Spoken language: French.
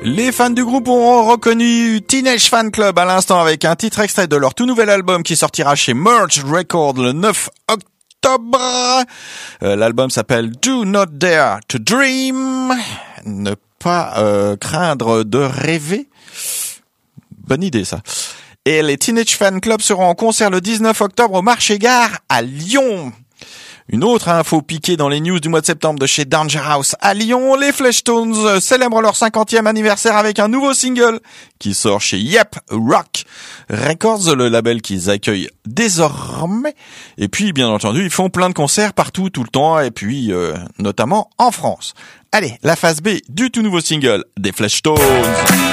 Les fans du groupe ont reconnu Teenage Fan Club à l'instant avec un titre extrait de leur tout nouvel album qui sortira chez Merge Records le 9 octobre. L'album s'appelle Do Not Dare to Dream. Ne pas craindre de rêver. Bonne idée ça. Et les Teenage Fan Club seront en concert le 19 octobre au Marché-Gare à Lyon. Une autre info piquée dans les news du mois de septembre de chez Danger House à Lyon, les Fleshtones célèbrent leur 50e anniversaire avec un nouveau single qui sort chez Yep Rock Records, le label qu'ils accueillent désormais. Et puis, bien entendu, ils font plein de concerts partout, tout le temps, et puis notamment en France. Allez, la phase B du tout nouveau single des Fleshtones.